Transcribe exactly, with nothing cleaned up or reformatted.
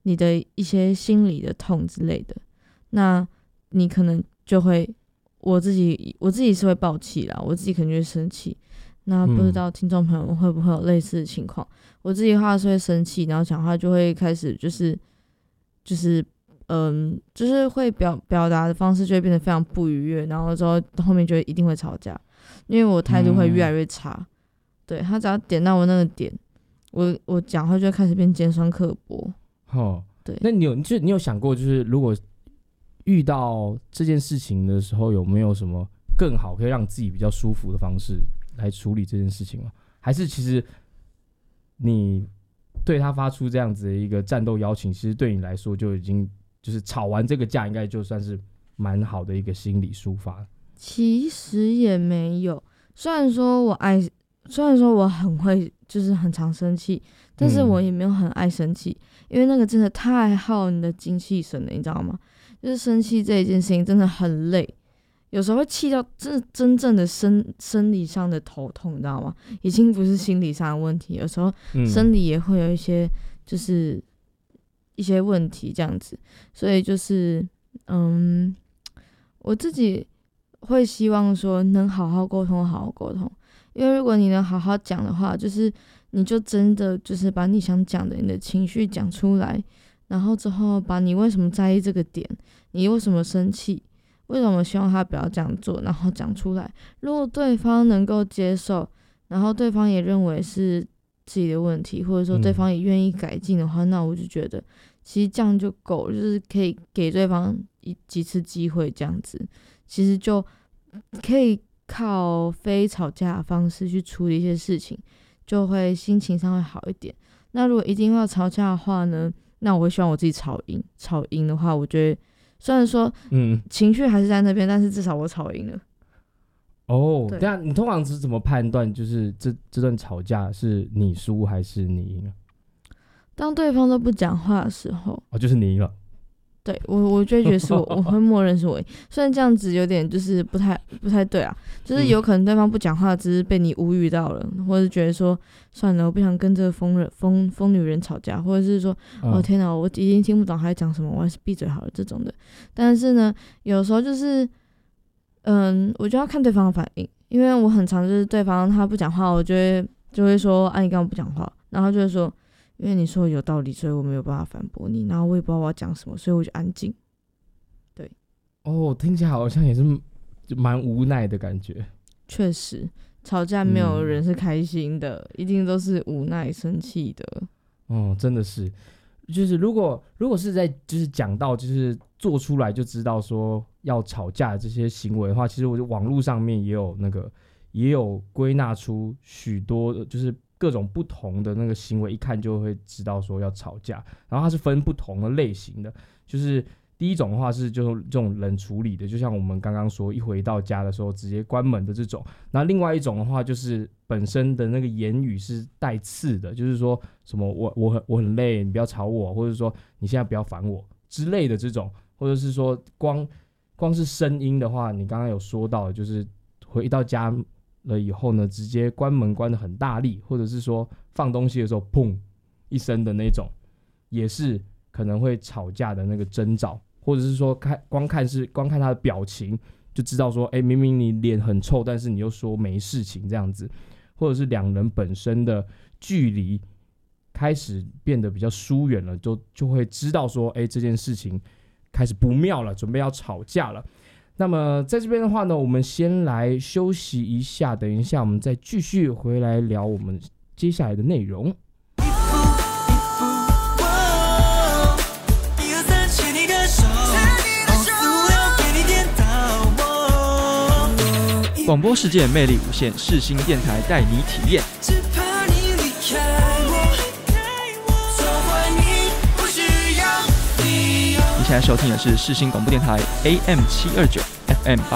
你的一些心理的痛之类的，那你可能就会，我自己我自己是会爆气啦，我自己可能就会生气。那不知道听众朋友们会不会有类似的情况？嗯、我自己的话是会生气，然后讲话就会开始就是就是嗯，就是会表表达的方式就会变得非常不愉悦，然后之后后面就一定会吵架，因为我态度会越来越差。嗯、对，他只要点到我那个点，我我讲话就会开始变尖酸刻薄。 哦， 对， 那你有就你有想过，就是如果遇到这件事情的时候，有没有什么更好可以让自己比较舒服的方式来处理这件事情吗？还是其实你对他发出这样子的一个战斗邀请，其实对你来说就已经就是吵完这个架，应该就算是蛮好的一个心理抒发？ 其实也没有，虽然说我爱，虽然说我很会，就是很常生气，但是我也没有很爱生气，嗯、因为那个真的太耗你的精气神了，你知道吗？就是生气这一件事情真的很累，有时候会气到真真正的生生理上的头痛，你知道吗？已经不是心理上的问题，有时候生理也会有一些就是一些问题这样子，所以就是嗯，我自己会希望说能好好沟通，好好沟通，因为如果你能好好讲的话，就是你就真的就是把你想讲的你的情绪讲出来。然后之后把你为什么在意这个点，你为什么生气，为什么希望他不要这样做，然后讲出来。如果对方能够接受，然后对方也认为是自己的问题，或者说对方也愿意改进的话，嗯、那我就觉得其实这样就够了，就是可以给对方一几次机会，这样子其实就可以靠非吵架的方式去处理一些事情，就会心情上会好一点。那如果一定要吵架的话呢？那我会希望我自己吵赢，吵赢的话，我觉得虽然说，嗯，情绪还是在那边，但是至少我吵赢了。 哦，对啊，你通常是怎么判断，就是这这段吵架是你输还是你赢啊？ 当对方都不讲话的时候， 哦，就是你赢了。 对，我我就会觉得是我，我会默认是我赢。虽然这样子有点就是不太不太对啊，就是有可能对方不讲话，只是被你无语到了，嗯、或者是觉得说算了，我不想跟这个疯人疯疯女人吵架，或者是说、嗯、哦天哪，我已经听不懂他在讲什么，我还是闭嘴好了这种的。但是呢，有时候就是嗯，我就要看对方的反应，因为我很常就是对方他不讲话，我就会就会说啊你干嘛不讲话，然后就会说。因为你说有道理，所以我没有办法反驳你，然后我也不知道我要讲什么，所以我就安静。对， 哦，听起来好像也是蛮无奈的感觉。 确实，吵架没有人是开心的，嗯、一定都是无奈、生气的。 哦，真的是，就是如果如果是在就是讲到就是做出来就知道说要吵架的这些行为的话，其实我就网络上面也有那个也有归纳出许多就是。各种不同的那个行为，一看就会知道说要吵架。然后它是分不同的类型的，就是第一种的话是就是这种冷处理的，就像我们刚刚说，一回到家的时候直接关门的这种。那另外一种的话，就是本身的那个言语是带刺的，就是说什么我我很我很累，你不要吵我，或者说你现在不要烦我之类的这种，或者是说光光是声音的话，你刚刚有说到的，就是回到家。了以后呢，直接关门关得很大力，或者是说放东西的时候砰一声的那种，也是可能会吵架的那个征兆，或者是说看光看是光看他的表情就知道说，哎，明明你脸很臭，但是你又说没事情这样子，或者是两人本身的距离开始变得比较疏远了，就就会知道说，哎，这件事情开始不妙了，准备要吵架了。那么在这边的话呢，我们先来休息一下，等一下我们再继续回来聊我们接下来的内容。 广播世界魅力无限，世新电台带你体验。你现在收听的是世新广播电台 A M 七二九 F M 八